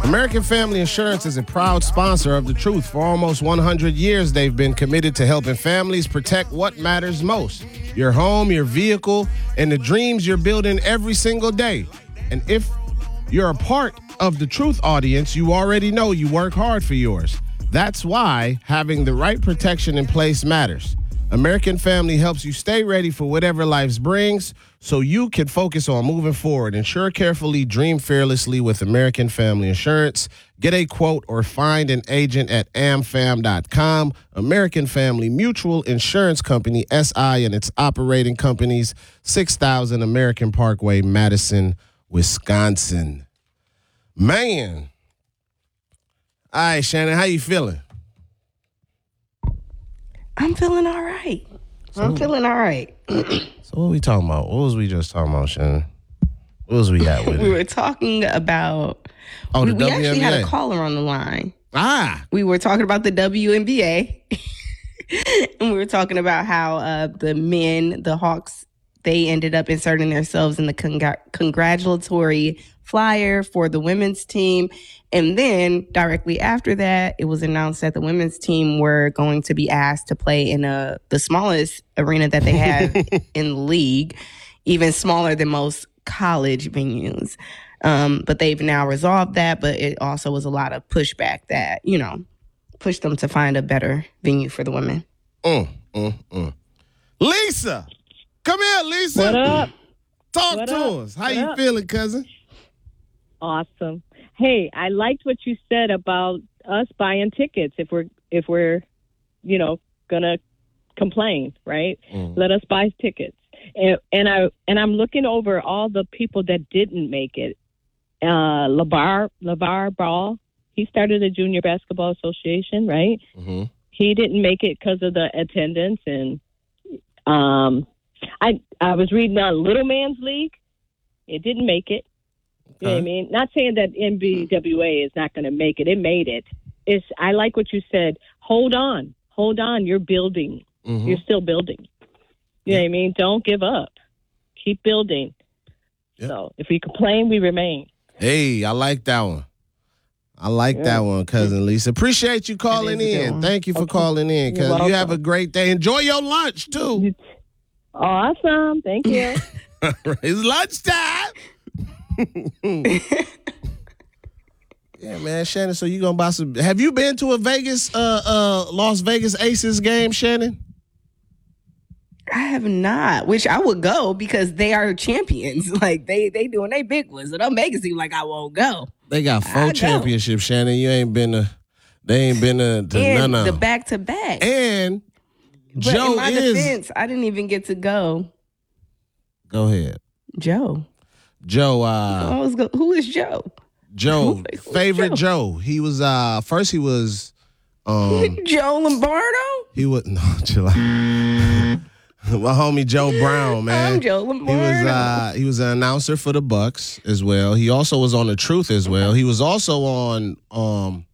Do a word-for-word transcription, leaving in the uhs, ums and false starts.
American Family Insurance is a proud sponsor of The Truth. For almost one hundred years, they've been committed to helping families protect what matters most: your home, your vehicle, and the dreams you're building every single day. And if you're a part of The Truth audience, you already know you work hard for yours. That's why having the right protection in place matters. American Family helps you stay ready for whatever life brings so you can focus on moving forward. Insure carefully, dream fearlessly with American Family Insurance. Get a quote or find an agent at am fam dot com. American Family Mutual Insurance Company, S I, and its operating companies, six thousand American Parkway, Madison, Wisconsin. Man. All right, Shannon, how you feeling? I'm feeling all right. So, I'm feeling all right. So what we talking about? What was we just talking about, Shannon? What was we at with We it? were talking about... Oh, the we, we actually W N B A. had a caller on the line. Ah. We were talking about the W N B A. And we were talking about how uh, the men, the Hawks, they ended up inserting themselves in the congr- congratulatory flyer for the women's team. And then directly after that, it was announced that the women's team were going to be asked to play in a, the smallest arena that they have in the league, even smaller than most college venues. Um, but they've now resolved that. But it also was a lot of pushback that, you know, pushed them to find a better venue for the women. Mm, mm, mm. Lisa, come here, Lisa. What up? Talk What to up? us. How What you up? feeling, cousin? Awesome. Hey, I liked what you said about us buying tickets if we're if we're, you know, gonna complain, right? Mm. Let us buy tickets. And, and I and I'm looking over all the people that didn't make it. Uh, LeVar LeVar Ball, he started a junior basketball association, right? Mm-hmm. He didn't make it because of the attendance, and um, I I was reading on Little Man's League. It didn't make it. You know what I mean? Not saying that N B W A is not going to make it. It made it. It's, I like what you said. Hold on. Hold on. You're building. Mm-hmm. You're still building. You know what I mean? Don't give up. Keep building. Yep. So if we complain, we remain. Hey, I like that one. I like Yeah. that one, cousin Lisa. Appreciate you calling That is a good in. one. Thank you for Okay. calling in, You're cousin. You have a welcome. great day. Enjoy your lunch, too. Awesome. Thank you. It's lunchtime. Yeah, man, Shannon. So you gonna buy some? Have you been to a Vegas, uh, uh, Las Vegas Aces game, Shannon? I have not, which I would go because they are champions. Like they they doing they big ones. So don't make it seem like I won't go. They got I four know. championships, Shannon. You ain't been to. They ain't been to, to And none the of them. back to back. And But Joe in my is. defense, I didn't even get to go. Go ahead, Joe. Joe. Uh, I was go, who is Joe? Joe, Who is favorite Joe? Joe. He was uh first. He was um Joe Lombardo? he was no chill out. My homie Joe Brown, man. I'm Joe He Lombardo. was uh he was an announcer for the Bucks as well. He also was on the Truth as well. He was also on um